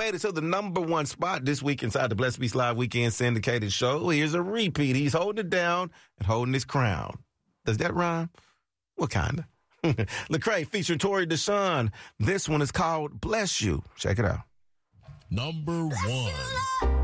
made it to the number one spot this week inside the Blessed Beast Live Weekend syndicated show. Here's a repeat. He's holding it down and holding his crown. Does that rhyme? What kind of? Lecrae featuring Tori Deshawn. This one is called Bless You. Check it out. Number one.